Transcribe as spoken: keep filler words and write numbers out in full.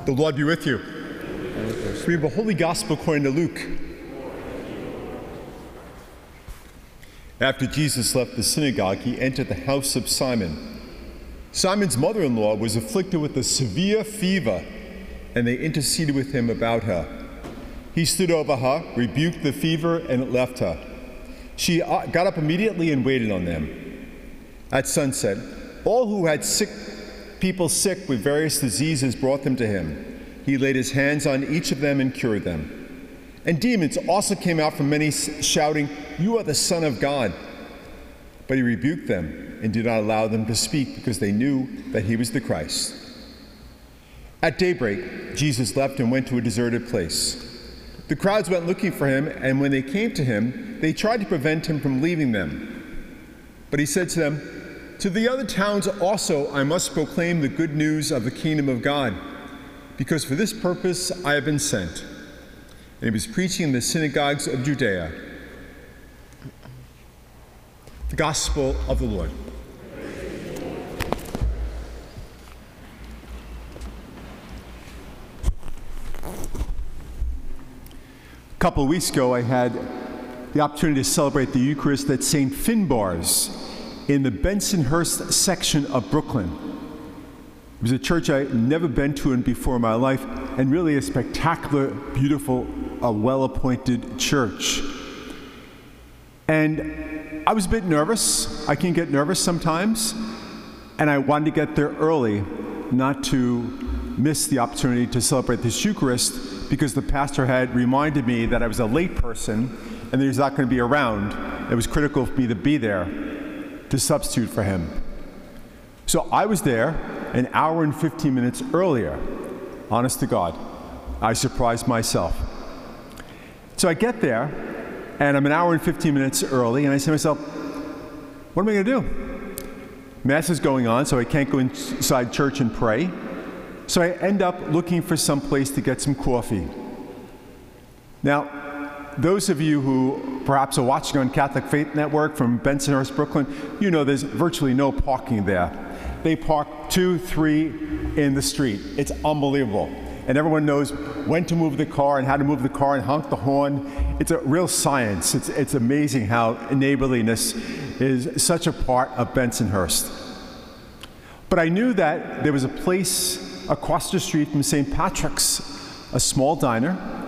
The Lord be with you. Read the Holy Gospel according to Luke. After Jesus left the synagogue, he entered the house of Simon. Simon's mother-in-law was afflicted with a severe fever, and they interceded with him about her. He stood over her, rebuked the fever, and it left her. She got up immediately and waited on them. At sunset, all who had sick people sick with various diseases brought them to him. He laid his hands on each of them and cured them. And demons also came out from many, shouting, "You are the Son of God." But he rebuked them and did not allow them to speak, because they knew that he was the Christ. At daybreak, Jesus left and went to a deserted place. The crowds went looking for him, and when they came to him, they tried to prevent him from leaving them. But he said to them, "To the other towns also I must proclaim the good news of the kingdom of God, because for this purpose I have been sent." And he was preaching in the synagogues of Judea. The Gospel of the Lord. A couple of weeks ago, I had the opportunity to celebrate the Eucharist at Saint Finbarr's in the Bensonhurst section of Brooklyn. It was a church I'd never been to before in my life, and really a spectacular, beautiful, uh, well-appointed church. And I was a bit nervous. I can get nervous sometimes, and I wanted to get there early, not to miss the opportunity to celebrate this Eucharist, because the pastor had reminded me that I was a late person and that he was not going to be around. It was critical for me to be there to substitute for him. So I was there an hour and fifteen minutes earlier. Honest to God, I surprised myself. So I get there, and I'm an hour and fifteen minutes early, and I say to myself, what am I going to do? Mass is going on, so I can't go inside church and pray. So I end up looking for some place to get some coffee. Now, those of you who perhaps are watching on Catholic Faith Network from Bensonhurst, Brooklyn, you know there's virtually no parking there. They park two, three in the street. It's unbelievable. And everyone knows when to move the car and how to move the car and honk the horn. It's a real science. It's, it's amazing how neighborliness is such a part of Bensonhurst. But I knew that there was a place across the street from Saint Patrick's, a small diner,